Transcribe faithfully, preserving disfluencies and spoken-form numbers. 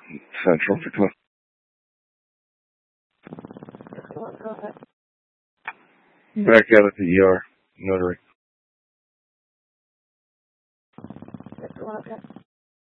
Central Dakota. Back out at the E R, notary.